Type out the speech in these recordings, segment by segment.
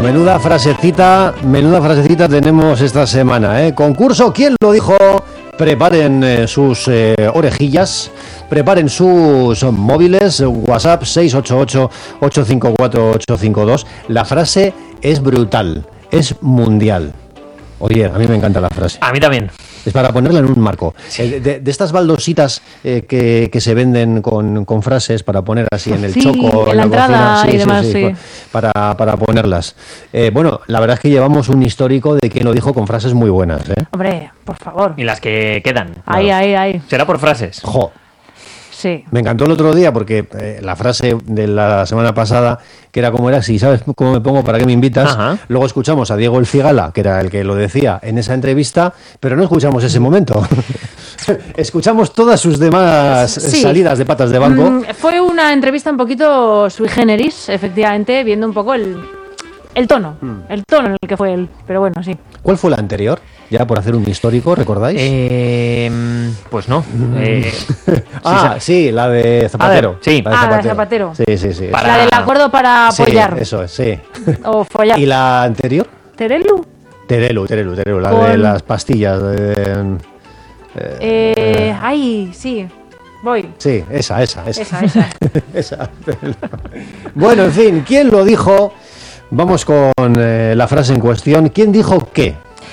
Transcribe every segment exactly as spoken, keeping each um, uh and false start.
menuda frasecita, menuda frasecita tenemos esta semana, ¿eh? Concurso, ¿quién lo dijo? Preparen eh, sus eh, orejillas, preparen sus móviles, WhatsApp seis ocho ocho, ocho cinco cuatro, ocho cinco dos. La frase es brutal, es mundial. Oye, a mí me encanta la frase. A mí también. Es para ponerla en un marco. Sí. De, de estas baldositas eh, que, que se venden con, con frases para poner así en el sí, choco, en en la, la entrada cocina. Sí, y demás, sí, sí, sí. Para, para ponerlas. Eh, bueno, la verdad es que llevamos un histórico de quien lo dijo con frases muy buenas, ¿eh? Hombre, por favor. Y las que quedan. Ahí, claro. ahí, ahí. Será por frases. Jo. Sí. Me encantó el otro día porque eh, la frase de la semana pasada, que era como era, si sabes cómo me pongo, ¿para qué me invitas? Ajá. Luego escuchamos a Diego El Figala, que era el que lo decía en esa entrevista, pero no escuchamos ese momento. Escuchamos todas sus demás Sí. salidas de patas de banco. Mm, fue una entrevista un poquito sui generis, efectivamente, viendo un poco el, el tono, Mm. el tono en el que fue él. Pero bueno, sí. ¿Cuál fue la anterior? Ya por hacer un histórico, ¿recordáis? Eh, pues no. Eh, ah, sí, sí, la de Zapatero. A ver, sí. La de Ah, la de Zapatero. Zapatero. Sí, sí, sí. Para- La del acuerdo para Sí, apoyar. eso es, sí. O follar. ¿Y la anterior? ¿Terelu? Terelu, Terelu, Terelu, la Con- de las pastillas. de- Eh, ay, sí. Voy. Sí, esa, esa, esa. Esa, esa. Esa. Bueno, en fin, ¿quién lo dijo? Vamos con eh, la frase en cuestión. ¿Quién dijo qué?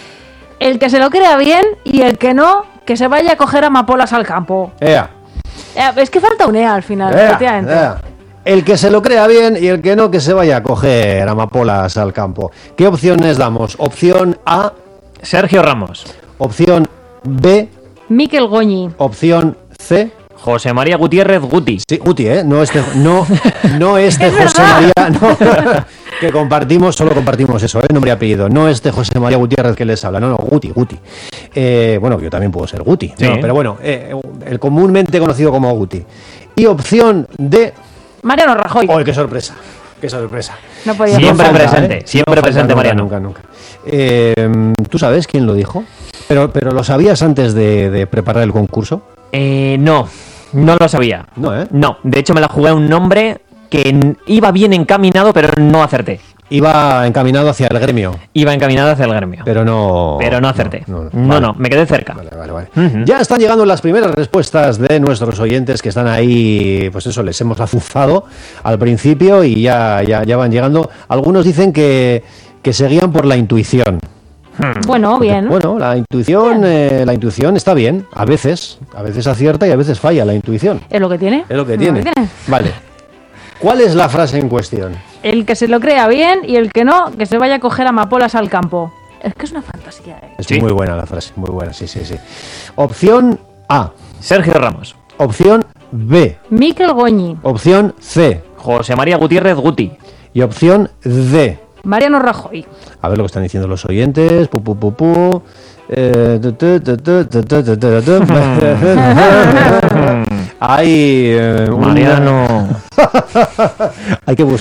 El que se lo crea bien y el que no, que se vaya a coger amapolas al campo. Ea, Eh, es que falta un E al final, ea, efectivamente. ea. El que se lo crea bien y el que no, que se vaya a coger amapolas al campo. ¿Qué opciones damos? Opción A, Sergio Ramos. opción B, Miquel Goñi. opción C. José María Gutiérrez Guti. Sí, Guti, ¿eh? No este, no, no este Es José verdad. María, no, que compartimos, solo compartimos eso, ¿eh? Nombre y apellido. No este José María Gutiérrez que les habla, no, no, Guti, Guti. Eh, bueno, yo también puedo ser Guti, Sí. no, pero bueno, eh, el comúnmente conocido como Guti. Y opción D. Mariano Rajoy. ¡Oh, qué sorpresa! ¡Qué sorpresa! No podía Siempre faltar. presente, siempre presente, nunca, Mariano. Nunca, nunca. Eh, ¿Tú sabes quién lo dijo? Pero, pero ¿lo sabías antes de, de preparar el concurso? Eh, no, no lo sabía. No, ¿eh? No, de hecho me la jugué a un nombre que n- iba bien encaminado, pero no acerté. Iba encaminado hacia el gremio, Iba encaminado hacia el gremio. pero no... Pero no acerté. No, No, no, no, vale. me quedé cerca. Vale, vale, vale. Ujú. Ya están llegando las primeras respuestas de nuestros oyentes que están ahí, pues eso, les hemos azuzado al principio y ya, ya, ya van llegando. Algunos dicen que, que seguían por la intuición. Bueno, bien. Bueno, la intuición, eh, la intuición está bien, a veces, a veces acierta y a veces falla la intuición. Es lo que tiene. Es lo que tiene. tiene. Vale. ¿Cuál es la frase en cuestión? El que se lo crea bien y el que no, que se vaya a coger amapolas al campo. Es que es una fantasía, ¿eh? Es Sí. muy buena la frase, muy buena, sí, sí, sí. Opción A, Sergio Ramos. opción B, Miquel Goñi. opción C José María Gutiérrez Guti. y opción D. Mariano Rajoy. A ver lo que están diciendo los oyentes. Pu, pu, pu, pu. Eh, tu, tu, tu, tu, tu, tu, tu, tu, tu. Hay eh, una- Mariano. hay que buscar